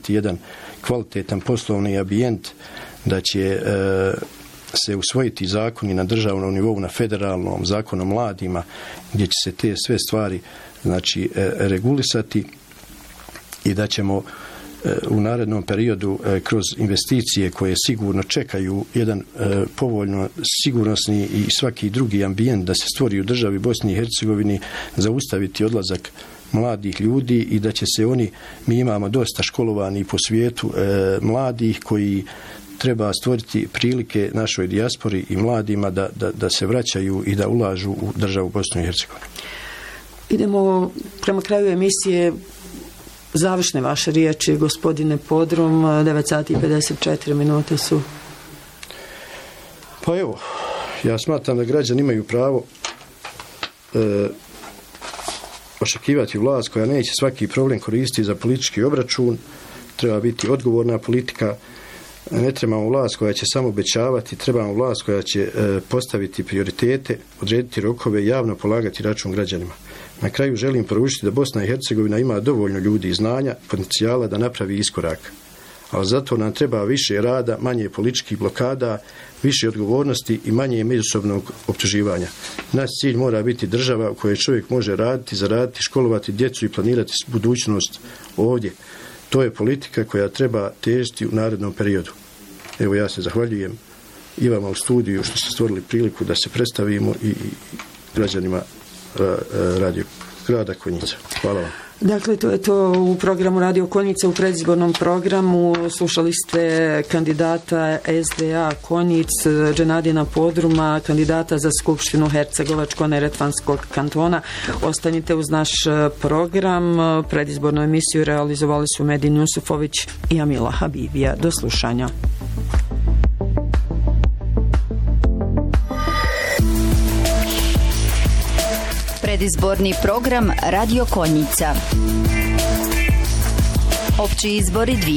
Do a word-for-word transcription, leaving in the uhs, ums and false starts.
stvoriti jedan kvalitetan poslovni ambijent, da će e, se usvojiti zakoni na državnom nivou, na federalnom, zakon o mladima, gdje će se te sve stvari znači, e, regulisati i da ćemo e, u narednom periodu e, kroz investicije koje sigurno čekaju jedan e, povoljno sigurnosni i svaki drugi ambijent da se stvori u državi Bosni i Hercegovini, zaustaviti odlazak mladih ljudi i da će se oni, mi imamo dosta školovani po svijetu e, mladih koji treba stvoriti prilike našoj dijaspori i mladima da, da, da se vraćaju i da ulažu u državu Bosnu i Hercegovinu. Idemo prema kraju emisije. Završne vaše riječi, gospodine Podrum, devet sati i pedeset četiri minute su. Pa evo, ja smatram da građani imaju pravo e, očekivati vlast koja neće svaki problem koristiti za politički obračun. Treba biti odgovorna politika. Ne trebamo vlast koja će samo obećavati, trebamo vlast koja će e, postaviti prioritete, odrediti rokove i javno polagati račun građanima. Na kraju želim poručiti da Bosna i Hercegovina ima dovoljno ljudi i znanja, potencijala da napravi iskorak. Ali zato nam treba više rada, manje političkih blokada, više odgovornosti i manje međusobnog optuživanja. Naš cilj mora biti država u kojoj čovjek može raditi, zaraditi, školovati djecu i planirati budućnost ovdje. To je politika koja treba težiti u narednom periodu. Evo, ja se zahvaljujem i vama u studiju što ste stvorili priliku da se predstavimo i, i građanima ra, radio grada Konjica. Hvala vam. Dakle, to je to u programu Radio Konjica. U predizbornom programu slušali ste kandidata S D A Konjic, Dženadina Podruma, kandidata za Skupštinu Hercegovačko-neretvanskog kantona. Ostanite uz naš program. Predizbornu emisiju realizovali su Medin Jusufović i Amila Habibija. Do slušanja. Predizborni program Radio Konjica. Opći izbori dvije